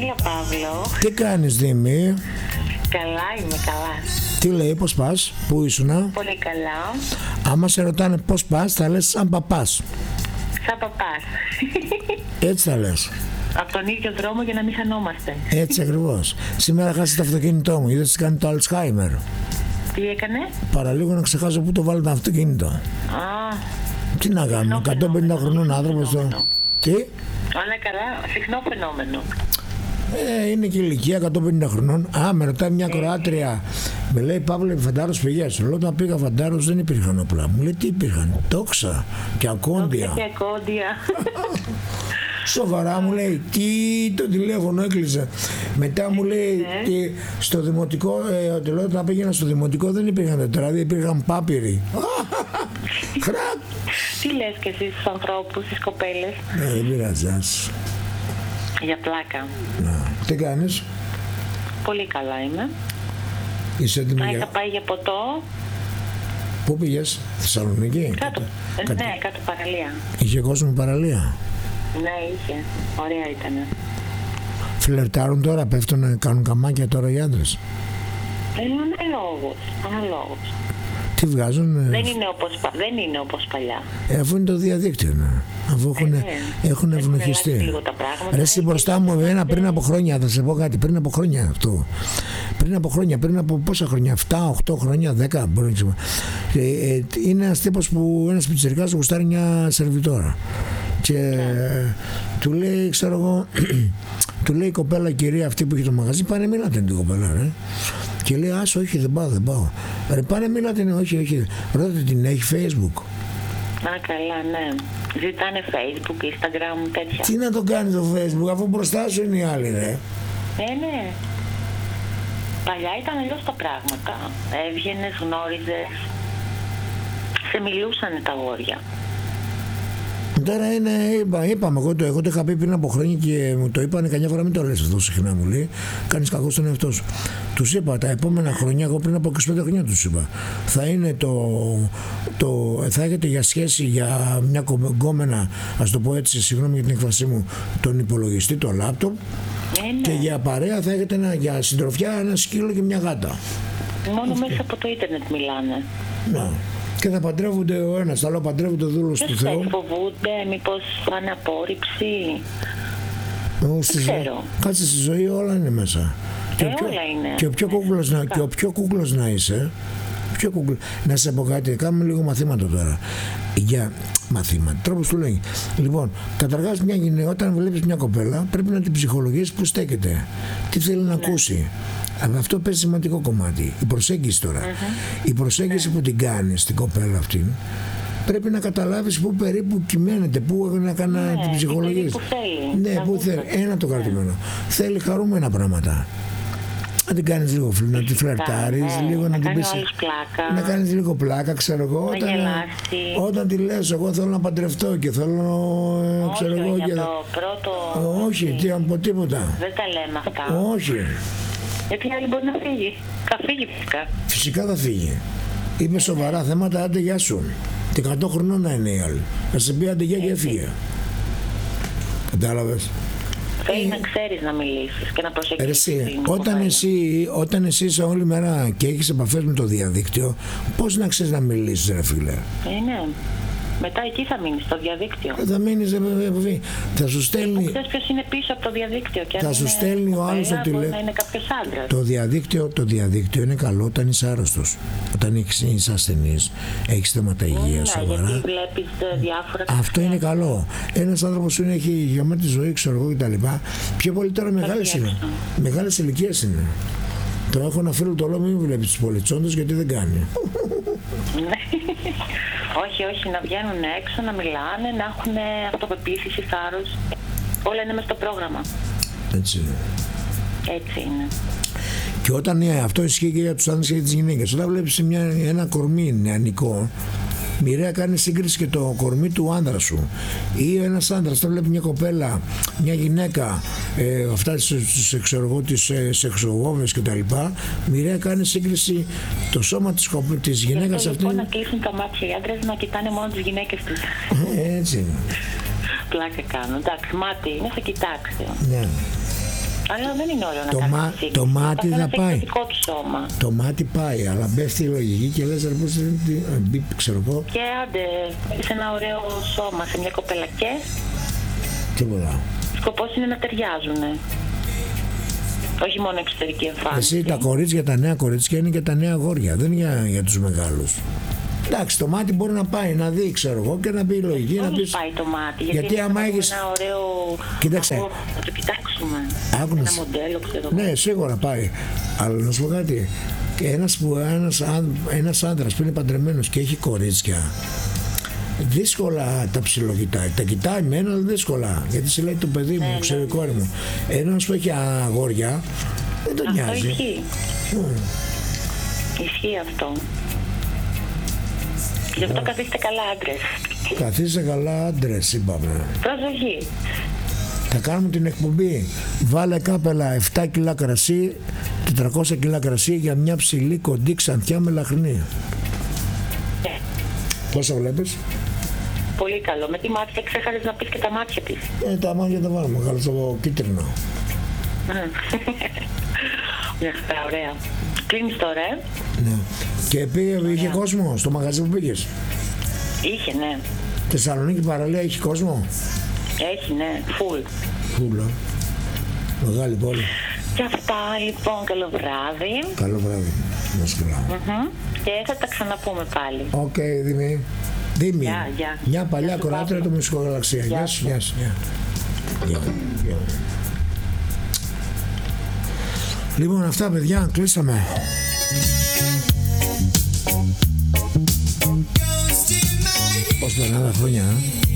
Έλα Παύλο. Τι κάνεις Δήμη? Καλά είμαι, καλά. Τι λέει, πώς πας, πού ήσουνα? Πολύ καλά. Άμα σε ρωτάνε πώς πας, θα λες σαν παπάς. Σαν παπάς. Έτσι θα λες. Από τον ίδιο δρόμο για να μην χανόμαστε. Έτσι ακριβώς. Σήμερα χάσα το αυτοκίνητό μου, είδες τι κάνει το Alzheimer. Τι έκανε? Παραλίγο να ξεχάσω πού το βάλω το αυτοκίνητο. Α, Τι να κάνουμε, 150 χρονών άνθρωπος το... Τι? όλα καλά, συχνό φαινόμενο. Είναι και ηλικία 150 χρονών. Α, με ρωτάει μια Κροάτρια. Με λέει Παύλο, Φαντάρος πηγαίνεις. Λέω όταν πήγα Φαντάρος δεν υπήρχαν όπλα. Μου λέει τι υπήρχαν? Τόξα και ακόντια. Και ακόντια. Σοβαρά μου λέει, τι το τηλέφωνο έκλεισε. Μετά μου λέει και στο δημοτικό, λέω όταν πήγαινα στο δημοτικό δεν υπήρχαν τετράδια, υπήρχαν πάπυροι. Χρακ. Τι λες και εσύ στους ανθρώπους, στις κοπέλες? Δεν πειραζάς. Για πλάκα. Τι κάνεις? Πολύ καλά είμαι. Είσαι έτοιμη Είχα πάει για ποτό. Πού πήγες, Θεσσαλονίκη? Κάτω. Ναι, κάτω παραλία. Είχε κόσμο παραλία? Ναι, είχε. Ωραία ήτανε. Φλερτάρουν τώρα, πέφτουν, κάνουν καμάκια τώρα οι άντρες? Είναι λόγος. Τι βγάζουν? Δεν είναι όπως παλιά. Αφού είναι το διαδίκτυο, ναι. Αφού έχουν ευνοχιστεί. Ρε εσύ μπροστά μου εμένα πριν από χρόνια, θα σε πω κάτι, πριν από χρόνια αυτό. Πριν από πόσα χρόνια, 7, 8 χρόνια, 10 μπορεί να είναι ένας τύπος που ένας πιτσιρικάς γουστάρει μια σερβιτόρα. Και του λέει, ξέρω εγώ, του λέει η κοπέλα, κυρία αυτή που έχει το μαγαζί, πάνε μιλάτε την κοπέλα, ρε. Και λέει, άσο, όχι, δεν πάω. Ρε, πάνε μιλάτε, όχι, ρώτα την, έχει Facebook. Α, καλά, ναι. Ζητάνε Facebook, Instagram, τέτοια. Τι να το κάνει το Facebook, αφού μπροστά σου είναι οι άλλοι, ρε. Ναι. Παλιά ήταν αλλιώς τα πράγματα. Έβγαινες, γνώριζες, σε μιλούσανε τα αγόρια. Τώρα είναι, είπαμε, εγώ το είχα πει πριν από χρόνια και μου το είπανε καμιά φορά, μην το λες αυτό συχνά, μου λέει, κάνεις κακό στον εαυτό σου. Τους είπα τα επόμενα χρόνια, εγώ πριν από 25 χρόνια τους είπα, θα είναι θα έχετε για σχέση για μια γκόμενα, ας το πω έτσι, συγγνώμη για την έκφρασή μου, τον υπολογιστή, το λάπτοπ, και για παρέα θα έχετε για συντροφιά ένα σκύλο και μια γάτα. Μόνο μέσα από το ίντερνετ μιλάνε. Να. Και θα παντρεύονται ο ένας, άλλο παντρεύονται ο δούλος του Θεού. Δεν φοβούνται, μήπως θα είναι απόρριψη? Κάτσε στη ζωή όλα είναι μέσα. Όλα είναι. Και ο πιο κούκλος να είσαι, να σε πω κάτι, κάνουμε λίγο μαθήματα τώρα. Για μαθήματα, τρόπος του λέγει. Λοιπόν, καταρχάς μια γυναίκα, όταν βλέπεις μια κοπέλα, πρέπει να την ψυχολογήσεις που στέκεται. Τι θέλει να ακούσει. Αλλά αυτό παίζει σημαντικό κομμάτι. Η προσέγγιση τώρα. Η προσέγγιση που την κάνεις στην κοπέλα αυτή, πρέπει να καταλάβεις πού περίπου κυμαίνεται, πού να κάνει την ψυχολογία. Που θέλει. Ναι, πού θέλει. Ένα το κρατημένο. Θέλει χαρούμενα πράγματα. Να την κάνεις λίγο, να τη φλερτάρεις, λίγο να την πεις. Να κάνεις λίγο πλάκα, ξέρω εγώ. Όταν τη λες, εγώ θέλω να παντρευτώ και θέλω, ξέρω εγώ. Για το πρώτο. Όχι, τι από τίποτα. Δεν τα λέμε αυτά. Όχι. Γιατί άλλη μπορεί να φύγει. Θα φύγει φυσικά. Φυσικά θα φύγει. Είπε σοβαρά θέματα, άντε γεια σου. Και 100 χρονών να είναι η άλλη. Θα σε πει άντε γεια και έφυγε. Κατάλαβες. Θέλει να ξέρεις να μιλήσεις και να προσεγγίσεις. Όταν εσύ είσαι όλη μέρα και έχεις επαφές με το διαδίκτυο, πώς να ξέρεις να μιλήσεις, ρε φίλε? Ναι. Μετά εκεί θα μείνεις, στο διαδίκτυο. Θα μείνεις, θα σου στέλνει. Ξέρεις ποιος είναι πίσω από το διαδίκτυο. Και θα σου στέλνει ο άλλος το τηλέφωνο. Να είναι κάποιος άντρας. Το διαδίκτυο είναι καλό όταν είσαι άρρωστος. Όταν είσαι ασθενής, έχεις θέματα υγείας σοβαρά. Γιατί βλέπεις διάφορα. Αυτό είναι καλό. Ένας άνθρωπος που έχει γεμάτη ζωή, ξέρω εγώ κτλ. Πιο πολύ τώρα μεγάλες ηλικίες είναι. Τώρα έχω ένα φίλο το λέω, μην βλέπει τους πολυτσόντες γιατί δεν κάνει. Όχι, να βγαίνουν έξω, να μιλάνε, να έχουν αυτοπεποίθηση, θάρρος. Όλα είναι μέσα στο πρόγραμμα. Έτσι είναι. Και όταν αυτό ισχύει και για τους άντρες και για τις γυναίκες, όταν βλέπεις ένα κορμί νεανικό, μοιραία κάνει σύγκριση και το κορμί του άντρα σου. Ή ένας άντρας όταν βλέπει μια κοπέλα, μια γυναίκα, αυτά τις σεξογόβες και τα λοιπά, μοιραία κάνει σύγκριση το σώμα της γυναίκας αυτή. Λοιπόν, να κλείσουν τα μάτια οι άντρες να κοιτάνε μόνο τις γυναίκες τους. Έτσι είναι. Πλάκα κάνω. Εντάξει, μάτι είναι, θα κοιτάξει. Ναι. Αλλά δεν είναι ωραίο να κάνεις το μάτι θα πάει. Το δικό του σώμα. Το μάτι πάει, αλλά μπες στη λογική και λες πώς ξέρω εγώ. Και άντε, σε ένα ωραίο σώμα, σε μια κοπέλα και... Τίποτα. Σκοπός είναι να ταιριάζουνε. Όχι μόνο εξωτερική εμφάνιση. Εσύ τα κορίτσια, τα νέα κορίτσια είναι και τα νέα αγόρια, δεν είναι για τους μεγάλους. Εντάξει, το μάτι μπορεί να πάει να δει, ξέρω εγώ, και να πει λογική. Να πεις... πάει το μάτι, γιατί άμα έχεις... ένα ωραίο... Κοίταξε. Να το κοιτάξουμε. Άκουνες. Ένα μοντέλο, ξέρω. Ναι, σίγουρα πάει. Αλλά να σου πω κάτι. Ένας άντρας που είναι παντρεμένος και έχει κορίτσια, δύσκολα τα ψιλοκοιτάει. Τα κοιτάει με ένα, αλλά δύσκολα. Γιατί σε λέει το παιδί μου, ξέρει η κόρη μου. Ένας που έχει αγόρια, δεν τον νοιάζει. Αυτό ισχύει. Ισχύει αυτό. Γι' αυτό καθίστε καλά άντρες. Καθίστε καλά άντρες, είπαμε. Προσοχή. Θα κάνουμε την εκπομπή. Βάλε κάπελα 7 κιλά κρασί, 400 κιλά κρασί για μια ψηλή κοντή ξανθιά με λαχνή. Πόσα βλέπεις? Πολύ καλό. Με τι μάτια ξέχασες να πεις και τα μάτια της? Τα μάτια τα βάλουμε, καλό στο κίτρινο. Μια χαρά, ωραία. Κλείνεις τώρα, Ναι. Και είχε κόσμο στο μαγαζί που πήγες? Είχε, ναι. Θεσσαλονίκη παραλία έχει κόσμο? Έχει, ναι. Φουλ. Φουλ, μεγάλη πόλη. Και αυτά, λοιπόν, καλό βράδυ. Καλό βράδυ. Να είσαι καλά. Και θα τα ξαναπούμε πάλι. Οκ, Δήμη. Δήμη. Γεια. Μια παλιά κοράτρια του Μουσικογαλαξία. Γεια σου, γεια σου. Λοιπόν, αυτά παιδιά, κλείσαμε. Πώς περνάνε τα χρόνια,